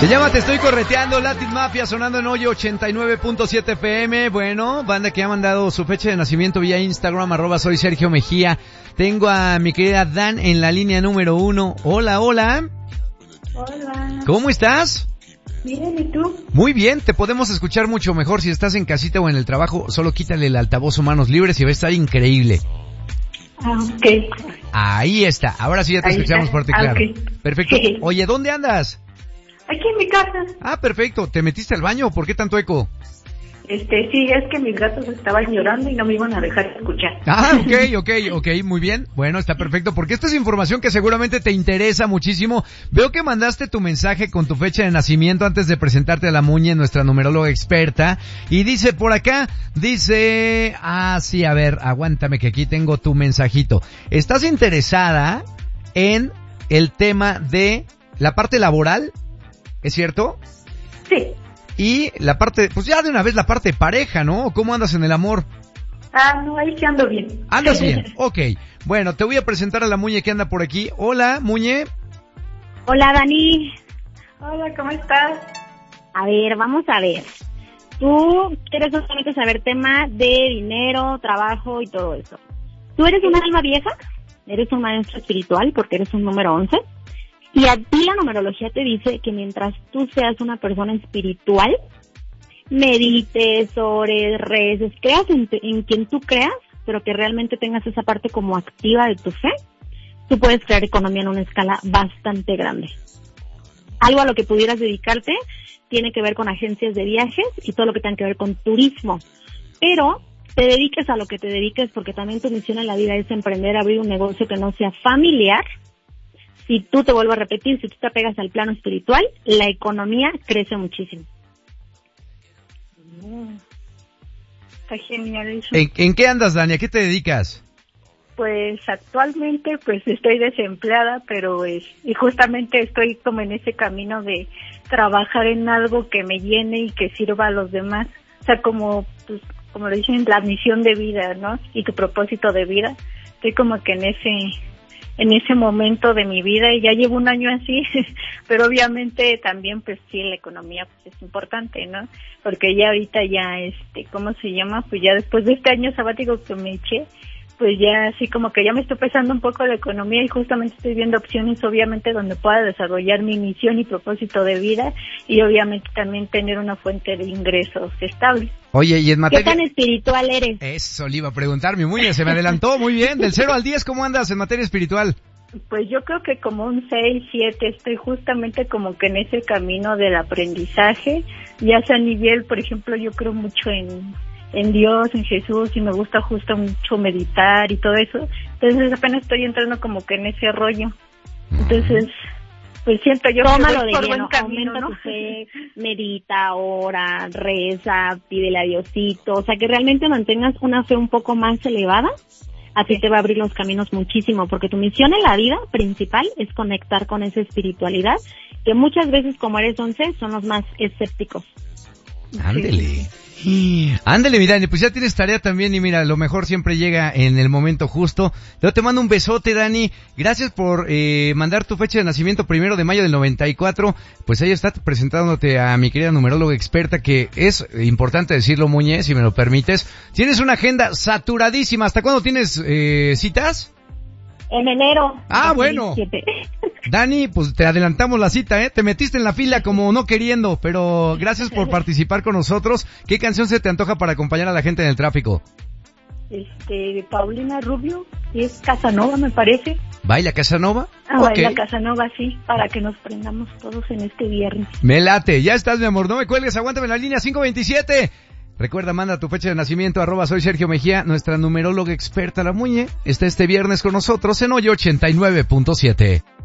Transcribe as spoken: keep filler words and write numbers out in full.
Se llama Te Estoy Correteando, Latin Mafia, sonando en hoy ochenta y nueve punto siete F M. Bueno, banda que ha mandado su fecha de nacimiento vía Instagram, arroba soy Sergio Mejía. Tengo a mi querida Dan en la línea número uno. Hola, hola. Hola. ¿Cómo estás? Bien, ¿y tú? Muy bien, te podemos escuchar mucho mejor si estás en casita o en el trabajo. Solo quítale el altavoz o manos libres y va a estar increíble. Ah, ok. Ahí está, ahora sí ya te Ahí escuchamos está. fuerte y Ah, claro. ok. Perfecto. Sí. Oye, ¿dónde andas? Aquí en mi casa. Ah, perfecto. ¿Te metiste al baño? ¿Por qué tanto eco? Este, sí, es que mis gatos estaban llorando y no me iban a dejar escuchar. Ah, ok, ok, ok, muy bien. Bueno, está perfecto, porque esta es información que seguramente te interesa muchísimo. Veo que mandaste tu mensaje con tu fecha de nacimiento antes de presentarte a la Muñe, nuestra numeróloga experta. Y dice por acá, dice... Ah, sí, a ver, aguántame que aquí tengo tu mensajito. ¿Estás interesada en el tema de la parte laboral? ¿Es cierto? Sí. Y la parte, pues ya de una vez la parte de pareja, ¿no? ¿Cómo andas en el amor? Ah, no, ahí sí ando bien. ¿Andas bien? Ok. Bueno, te voy a presentar a la Muñe que anda por aquí. Hola, Muñe. Hola, Dani. Hola, ¿cómo estás? A ver, vamos a ver. Tú quieres solamente saber tema de dinero, trabajo y todo eso. ¿Tú eres una alma vieja? ¿Eres un maestro espiritual porque eres un número once? Y a ti la numerología te dice que mientras tú seas una persona espiritual, medites, ores, reces, creas en, en quien tú creas, pero que realmente tengas esa parte como activa de tu fe, tú puedes crear economía en una escala bastante grande. Algo a lo que pudieras dedicarte tiene que ver con agencias de viajes y todo lo que tenga que ver con turismo. Pero te dediques a lo que te dediques, porque también tu misión en la vida es emprender, abrir un negocio que no sea familiar. Si tú, te vuelvo a repetir, si tú te apegas al plano espiritual, la economía crece muchísimo. Mm, está genial eso. ¿En, ¿En qué andas, Dani? ¿A qué te dedicas? Pues actualmente pues estoy desempleada, pero es, y justamente estoy como en ese camino de trabajar en algo que me llene y que sirva a los demás. O sea, como pues como lo dicen, la misión de vida, ¿no? Y tu propósito de vida. Estoy como que en ese en ese momento de mi vida y ya llevo un año así, pero obviamente también pues sí, la economía pues es importante, ¿no? Porque ya ahorita ya, este, ¿cómo se llama? Pues ya después de este año sabático que me eché, pues ya así como que ya me estoy pesando un poco la economía y justamente estoy viendo opciones obviamente donde pueda desarrollar mi misión y propósito de vida y obviamente también tener una fuente de ingresos estable. Oye, y en materia... ¿Qué tan espiritual eres? Eso le iba a preguntar, mi Muñe, se me adelantó, muy bien. Del cero al diez, ¿cómo andas en materia espiritual? Pues yo creo que como un seis, siete, estoy justamente como que en ese camino del aprendizaje, ya sea a nivel, por ejemplo, yo creo mucho en... en Dios, en Jesús, y me gusta justo mucho meditar y todo eso. Entonces apenas estoy entrando como que en ese rollo. Entonces, pues siento yo Tómalo que voy de por lleno, buen camino, aumenta ¿no? tu fe, medita, ora, reza, pídele a Diosito, o sea que realmente mantengas una fe un poco más elevada, a ti te va a abrir los caminos muchísimo, porque tu misión en la vida principal es conectar con esa espiritualidad, que muchas veces como eres once, son los más escépticos. Ándele. Ándale, mira, pues ya tienes tarea también y mira, lo mejor siempre llega en el momento justo. Yo te mando un besote, Dani. Gracias por eh, mandar tu fecha de nacimiento, primero de mayo del noventa y cuatro. Pues ahí está presentándote a mi querida numeróloga experta, que es importante decirlo, Muñe, si me lo permites. Tienes una agenda saturadísima. ¿Hasta cuándo tienes eh, citas? En enero. Ah, bueno. Dani, pues te adelantamos la cita, ¿eh? Te metiste en la fila como no queriendo, pero gracias por participar con nosotros. ¿Qué canción se te antoja para acompañar a la gente en el tráfico? Este, de Paulina Rubio, y es Casanova, me parece. ¿Baila Casanova? Ah, Okay. Baila Casanova, sí, para que nos prendamos todos en este viernes. Me late, ya estás, mi amor, no me cuelgues, aguántame en la línea cinco veintisiete. Recuerda, manda tu fecha de nacimiento, arroba soy Sergio Mejía, nuestra numeróloga experta, la Muñe, está este viernes con nosotros en Hoy ochenta y nueve punto siete.